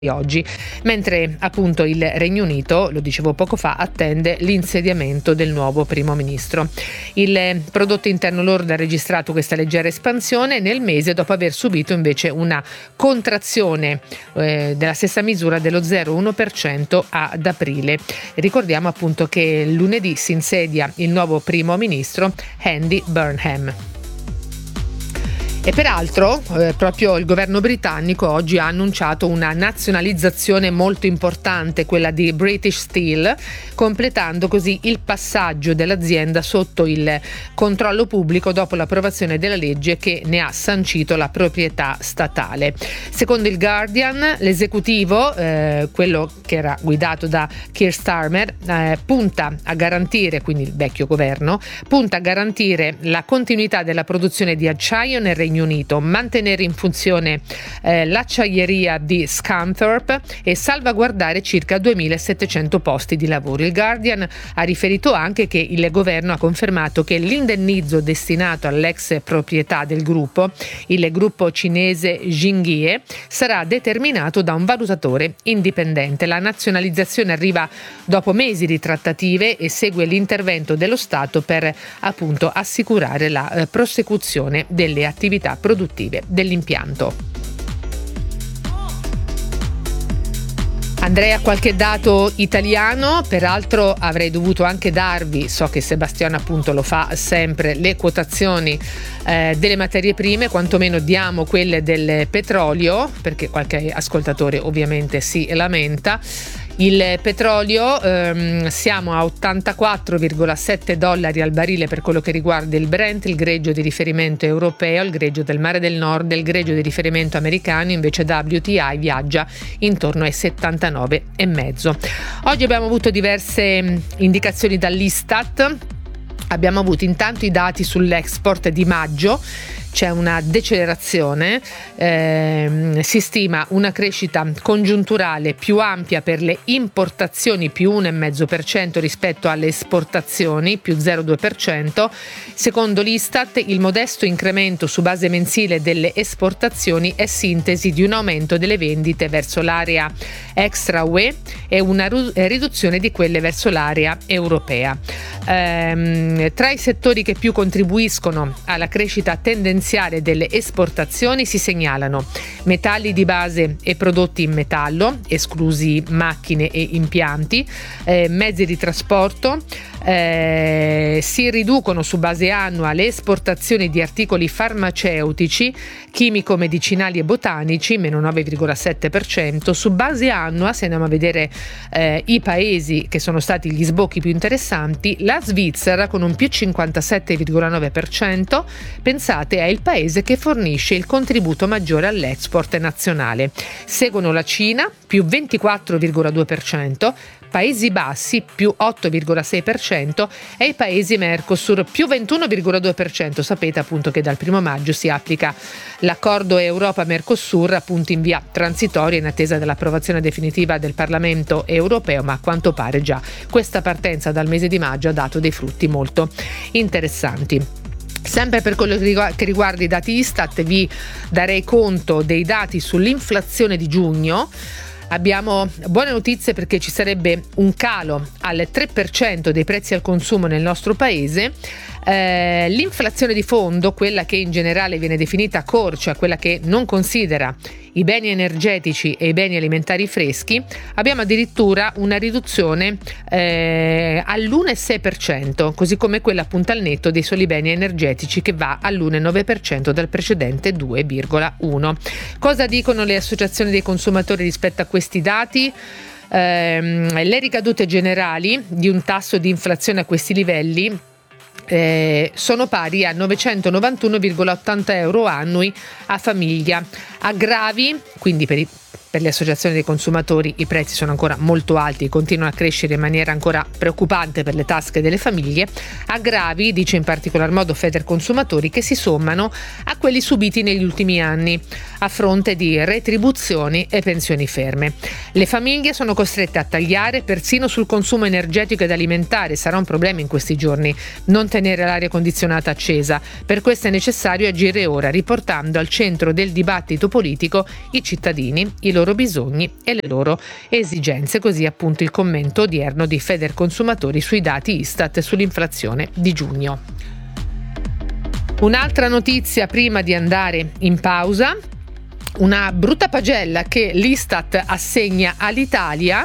oggi, mentre appunto il Regno Unito, lo dicevo poco fa, attende l'insediamento del nuovo primo ministro. Il prodotto interno lordo ha registrato questa leggera espansione nel mese dopo aver subito invece una contrazione della stessa misura dello 0,1% ad aprile. Ricordiamo appunto che lunedì si insedia il nuovo primo ministro Andy Burnham. E peraltro proprio il governo britannico oggi ha annunciato una nazionalizzazione molto importante, quella di British Steel, completando così il passaggio dell'azienda sotto il controllo pubblico dopo l'approvazione della legge che ne ha sancito la proprietà statale. Secondo il Guardian, l'esecutivo, quello che era guidato da Keir Starmer, punta a garantire, quindi il vecchio governo, punta a garantire la continuità della produzione di acciaio nel Regno Unito, mantenere in funzione l'acciaieria di Scunthorpe e salvaguardare circa 2.700 posti di lavoro. Il Guardian ha riferito anche che il governo ha confermato che l'indennizzo destinato all'ex proprietà del gruppo, il gruppo cinese Jinghie, sarà determinato da un valutatore indipendente. La nazionalizzazione arriva dopo mesi di trattative e segue l'intervento dello Stato per appunto assicurare la prosecuzione delle attività produttive dell'impianto. Andrei a qualche dato italiano, peraltro avrei dovuto anche darvi, so che Sebastiano appunto lo fa sempre, le quotazioni delle materie prime, quantomeno diamo quelle del petrolio, perché qualche ascoltatore ovviamente si lamenta. Il petrolio siamo a $84,7 al barile per quello che riguarda il Brent, il greggio di riferimento europeo, il greggio del Mare del Nord, il greggio di riferimento americano, invece WTI viaggia intorno ai 79,5. Oggi abbiamo avuto diverse indicazioni dall'Istat. Abbiamo avuto intanto i dati sull'export di maggio. C'è una decelerazione, si stima una crescita congiunturale più ampia per le importazioni più 1,5% rispetto alle esportazioni più 0,2%. Secondo l'Istat il modesto incremento su base mensile delle esportazioni è sintesi di un aumento delle vendite verso l'area extra UE e una riduzione di quelle verso l'area europea. Tra i settori che più contribuiscono alla crescita tendenziale delle esportazioni si segnalano metalli di base e prodotti in metallo, esclusi macchine e impianti, mezzi di trasporto. Si riducono su base annua le esportazioni di articoli farmaceutici, chimico-medicinali e botanici, meno 9,7%. Su base annua, se andiamo a vedere i paesi che sono stati gli sbocchi più interessanti, la Svizzera con un più 57,9%, pensate è il paese che fornisce il contributo maggiore all'export nazionale. Seguono la Cina, più 24,2%, Paesi Bassi più 8,6% e i paesi Mercosur più 21,2%. Sapete appunto che dal 1 maggio si applica l'accordo Europa-Mercosur appunto in via transitoria in attesa dell'approvazione definitiva del Parlamento europeo, ma a quanto pare già questa partenza dal mese di maggio ha dato dei frutti molto interessanti. Sempre per quello che riguarda i dati Istat vi darei conto dei dati sull'inflazione di giugno. Abbiamo buone notizie perché ci sarebbe un calo al 3% dei prezzi al consumo nel nostro paese. L'inflazione di fondo, quella che in generale viene definita corcia, quella che non considera i beni energetici e i beni alimentari freschi, abbiamo addirittura una riduzione all'1,6%, così come quella appunto al netto dei soli beni energetici che va all'1,9% dal precedente 2,1%. Cosa dicono le associazioni dei consumatori rispetto a questi dati? Le ricadute generali di un tasso di inflazione a questi livelli sono pari a 991,80 euro annui a famiglia. Aggravi, quindi per le associazioni dei consumatori i prezzi sono ancora molto alti, continuano a crescere in maniera ancora preoccupante per le tasche delle famiglie. Aggravi, dice in particolar modo Federconsumatori, che si sommano a quelli subiti negli ultimi anni a fronte di retribuzioni e pensioni ferme. Le famiglie sono costrette a tagliare persino sul consumo energetico ed alimentare. Sarà un problema in questi giorni non tenere l'aria condizionata accesa. Per questo è necessario agire ora, riportando al centro del dibattito politico i cittadini, i loro loro bisogni e le loro esigenze. Così appunto il commento odierno di Federconsumatori sui dati Istat sull'inflazione di giugno. Un'altra notizia prima di andare in pausa: una brutta pagella che l'Istat assegna all'Italia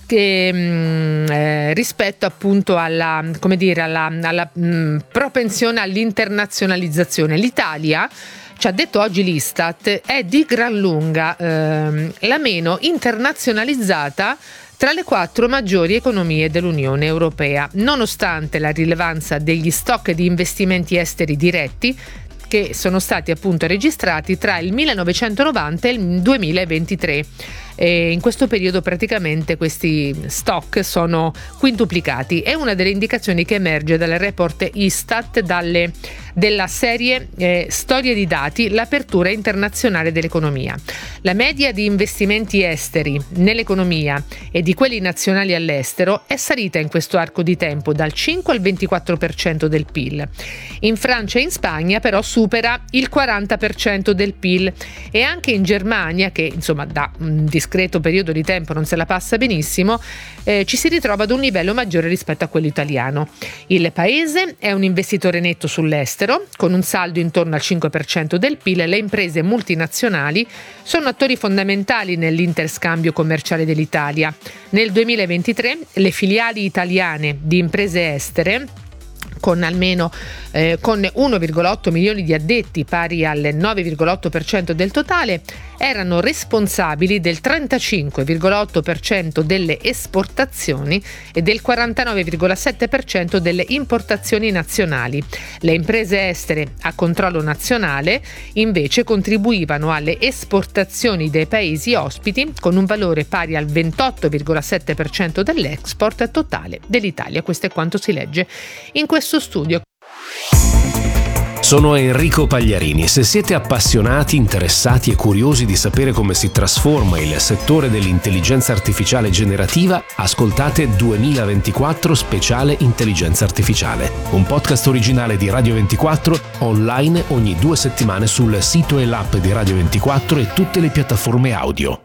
rispetto appunto alla propensione all'internazionalizzazione. L'Italia, ci ha detto oggi l'Istat, è di gran lunga la meno internazionalizzata tra le 4 maggiori economie dell'Unione Europea, nonostante la rilevanza degli stock di investimenti esteri diretti che sono stati appunto registrati tra il 1990 e il 2023. E in questo periodo praticamente questi stock sono quintuplicati. È una delle indicazioni che emerge dal report Istat della serie Storie di dati, l'apertura internazionale dell'economia. La media di investimenti esteri nell'economia e di quelli nazionali all'estero è salita in questo arco di tempo dal 5 al 24% del PIL. In Francia e in Spagna però supera il 40% del PIL, e anche in Germania, che insomma da un discreto periodo di tempo non se la passa benissimo, ci si ritrova ad un livello maggiore rispetto a quello italiano. Il paese è un investitore netto sull'estero, con un saldo intorno al 5% del PIL. Le imprese multinazionali sono attori fondamentali nell'interscambio commerciale dell'Italia. Nel 2023 le filiali italiane di imprese estere, con 1,8 milioni di addetti, pari al 9,8% del totale, erano responsabili del 35,8% delle esportazioni e del 49,7% delle importazioni nazionali. Le imprese estere a controllo nazionale invece contribuivano alle esportazioni dei paesi ospiti con un valore pari al 28,7% dell'export totale dell'Italia. Questo è quanto si legge in questo studio. Sono Enrico Pagliarini. Se siete appassionati, interessati e curiosi di sapere come si trasforma il settore dell'intelligenza artificiale generativa, ascoltate 2024 Speciale Intelligenza Artificiale, un podcast originale di Radio 24, online ogni 2 settimane sul sito e l'app di Radio 24 e tutte le piattaforme audio.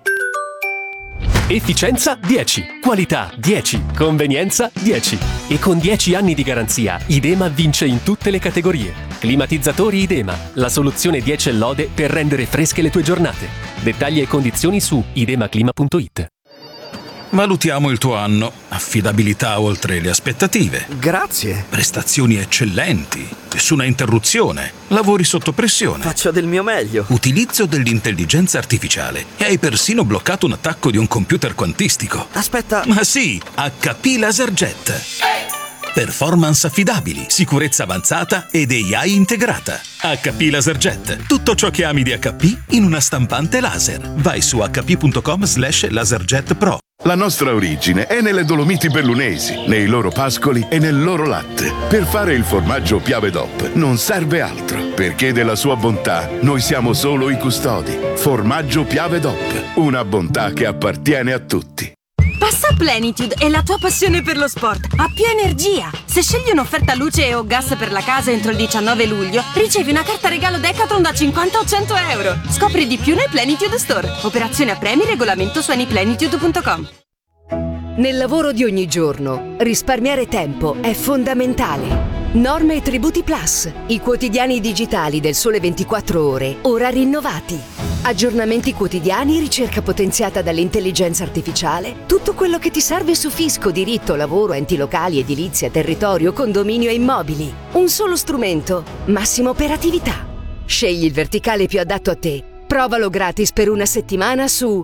Efficienza 10, qualità 10, convenienza 10. E con 10 anni di garanzia, Idema vince in tutte le categorie. Climatizzatori Idema, la soluzione 10 e lode per rendere fresche le tue giornate. Dettagli e condizioni su idemaclima.it. Valutiamo il tuo anno. Affidabilità oltre le aspettative. Grazie. Prestazioni eccellenti. Nessuna interruzione. Lavori sotto pressione. Faccio del mio meglio. Utilizzo dell'intelligenza artificiale. E hai persino bloccato un attacco di un computer quantistico. Aspetta. Ma sì, HP LaserJet. Performance affidabili, sicurezza avanzata ed AI integrata. HP LaserJet. Tutto ciò che ami di HP in una stampante laser. Vai su hp.com/laserjet pro. La nostra origine è nelle Dolomiti Bellunesi, nei loro pascoli e nel loro latte. Per fare il formaggio Piave DOP non serve altro, perché della sua bontà noi siamo solo i custodi. Formaggio Piave DOP, una bontà che appartiene a tutti. Passa Plenitude e la tua passione per lo sport ha più energia. Se scegli un'offerta luce o gas per la casa entro il 19 luglio, ricevi una carta regalo Decathlon da 50 o 100 euro. Scopri di più nei Plenitude Store. Operazione a premi, regolamento su anyplenitude.com. Nel lavoro di ogni giorno, risparmiare tempo è fondamentale. Norme e Tributi Plus, i quotidiani digitali del Sole 24 Ore, ora rinnovati. Aggiornamenti quotidiani, ricerca potenziata dall'intelligenza artificiale, tutto quello che ti serve su fisco, diritto, lavoro, enti locali, edilizia, territorio, condominio e immobili. Un solo strumento, massima operatività. Scegli il verticale più adatto a te. Provalo gratis per una settimana su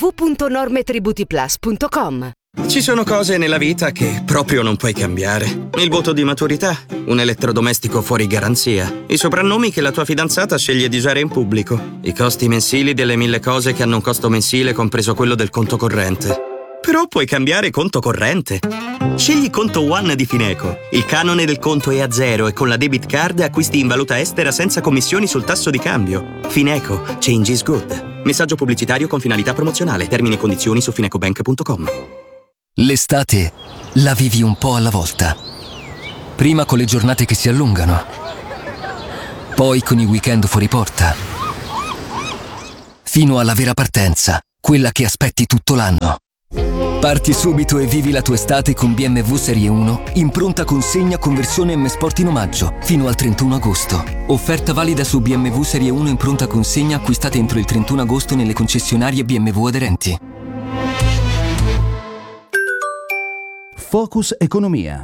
www.normetributiplus.com. Ci sono cose nella vita che proprio non puoi cambiare. Il voto di maturità, un elettrodomestico fuori garanzia, i soprannomi che la tua fidanzata sceglie di usare in pubblico, i costi mensili delle 1000 cose che hanno un costo mensile compreso quello del conto corrente. Però puoi cambiare conto corrente. Scegli Conto One di Fineco. Il canone del conto è a zero e con la debit card acquisti in valuta estera senza commissioni sul tasso di cambio. Fineco. Change is good. Messaggio pubblicitario con finalità promozionale. Termini e condizioni su finecobank.com. L'estate la vivi un po' alla volta. Prima con le giornate che si allungano, poi con i weekend fuori porta, fino alla vera partenza, quella che aspetti tutto l'anno. Parti subito e vivi la tua estate con BMW Serie 1 in pronta consegna con versione M Sport in omaggio fino al 31 agosto. Offerta valida su BMW Serie 1 in pronta consegna acquistate entro il 31 agosto nelle concessionarie BMW aderenti. Focus Economia.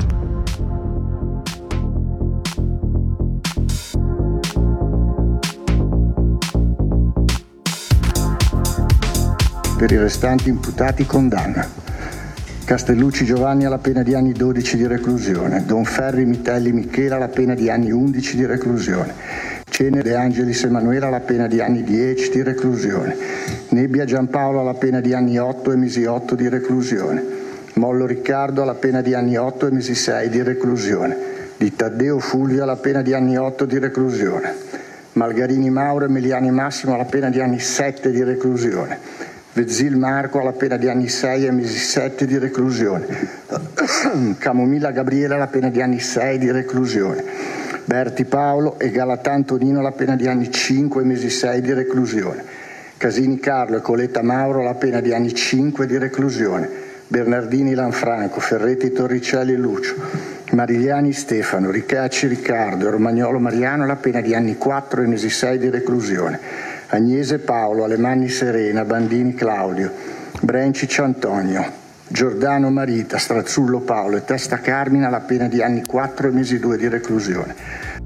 Per i restanti imputati condanna. Castellucci Giovanni alla pena di anni 12 di reclusione, Donferri Mitelli Michela alla pena di anni 11 di reclusione, Cene De Angelis Emanuela alla pena di anni 10 di reclusione, Nebbia Giampaolo alla pena di anni 8 e mesi 8 di reclusione, Mollo Riccardo alla pena di anni 8 e mesi 6 di reclusione, Di Taddeo Fulvio alla pena di anni 8 di reclusione, Malgarini Mauro e Meliani Massimo alla pena di anni 7 di reclusione, Vezzil Marco alla pena di anni 6 e mesi 7 di reclusione, Camomilla Gabriele alla pena di anni 6 di reclusione, Berti Paolo e Galatan Tonino alla pena di anni 5 e mesi 6 di reclusione, Casini Carlo e Coletta Mauro alla pena di anni 5 di reclusione, Bernardini Lanfranco, Ferretti Torricelli e Lucio, Marigliani Stefano, Ricacci Riccardo e Romagnolo Mariano alla pena di anni 4 e mesi 6 di reclusione, Agnese Paolo, Alemanni Serena, Bandini Claudio, Brencic Antonio, Giordano Marita, Strazzullo Paolo e Testa Carmina alla pena di anni 4 e mesi 2 di reclusione.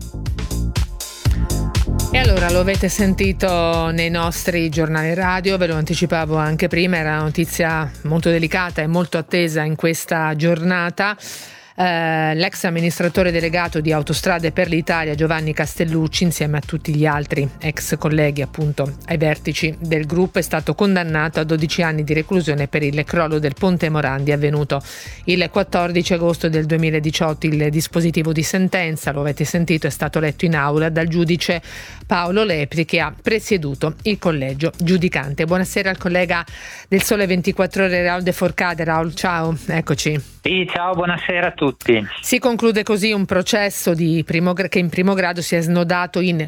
E allora lo avete sentito nei nostri giornali radio, ve lo anticipavo anche prima, era una notizia molto delicata e molto attesa in questa giornata. L'ex amministratore delegato di Autostrade per l'Italia Giovanni Castellucci, insieme a tutti gli altri ex colleghi appunto ai vertici del gruppo, è stato condannato a 12 anni di reclusione per il crollo del ponte Morandi avvenuto il 14 agosto del 2018. Il dispositivo di sentenza, lo avete sentito, è stato letto in aula dal giudice Paolo Lepri, che ha presieduto il collegio giudicante. Buonasera al collega del Sole 24 Ore Raul De Forcade. Raul, ciao, eccoci. Sì, ciao, buonasera a tutti. Si conclude così un processo che in primo grado si è snodato in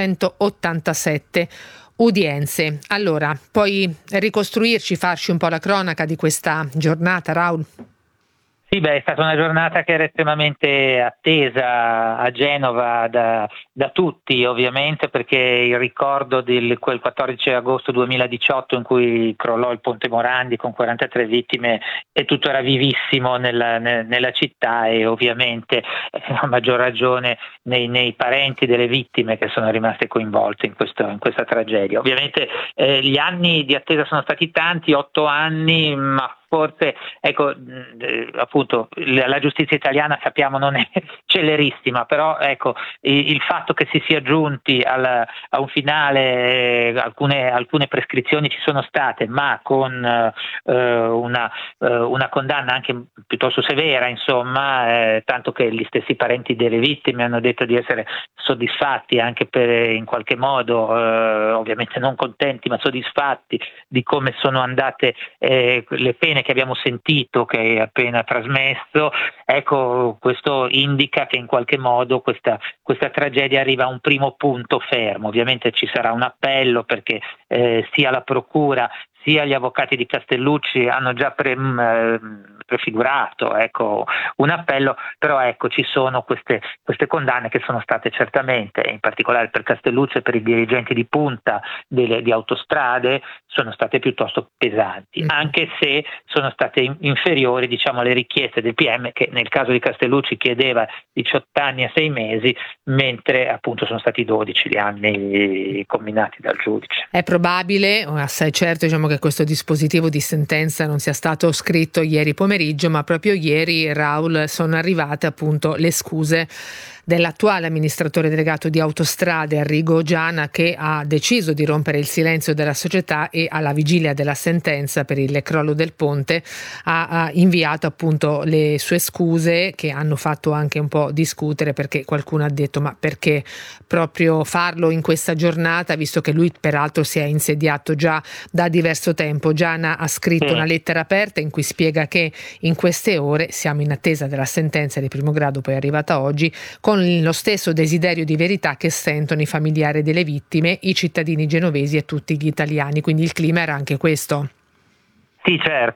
287 udienze. Allora, puoi ricostruirci, farci un po' la cronaca di questa giornata, Raul? Sì, è stata una giornata che era estremamente attesa a Genova da tutti, ovviamente, perché il ricordo di quel 14 agosto 2018 in cui crollò il ponte Morandi con 43 vittime e tutto era vivissimo nella città, e ovviamente a maggior ragione nei parenti delle vittime che sono rimaste coinvolte in questa tragedia. Ovviamente gli anni di attesa sono stati tanti, 8 anni, ma forse, ecco, appunto, la giustizia italiana sappiamo non è celerissima, però ecco, il fatto che si sia giunti a un finale, alcune prescrizioni ci sono state, ma con una condanna anche piuttosto severa, insomma, tanto che gli stessi parenti delle vittime hanno detto di essere soddisfatti anche in qualche modo, ovviamente non contenti, ma soddisfatti di come sono andate le pene che abbiamo sentito, che hai appena trasmesso. Ecco, questo indica che in qualche modo questa tragedia arriva a un primo punto fermo. Ovviamente ci sarà un appello, perché sia la procura sia gli avvocati di Castellucci hanno già prefigurato, ecco, un appello, però ecco, ci sono queste condanne che sono state certamente, in particolare per Castellucci e per i dirigenti di punta di Autostrade, sono state piuttosto pesanti, anche se sono state inferiori, diciamo, alle richieste del PM, che nel caso di Castellucci chiedeva 18 anni e 6 mesi, mentre appunto sono stati 12 gli anni comminati dal giudice. È probabile, assai certo, diciamo, che questo dispositivo di sentenza non sia stato scritto ieri pomeriggio, ma proprio ieri, Raul, sono arrivate appunto le scuse dell'attuale amministratore delegato di Autostrade, Arrigo Giana, che ha deciso di rompere il silenzio della società e alla vigilia della sentenza per il crollo del ponte ha inviato appunto le sue scuse, che hanno fatto anche un po' discutere, perché qualcuno ha detto: ma perché proprio farlo in questa giornata, visto che lui peraltro si è insediato già da diverso tempo. Giana ha scritto una lettera aperta in cui spiega che in queste ore siamo in attesa della sentenza di primo grado, poi è arrivata oggi, con con lo stesso desiderio di verità che sentono i familiari delle vittime, i cittadini genovesi e tutti gli italiani. Quindi il clima era anche questo. Sì,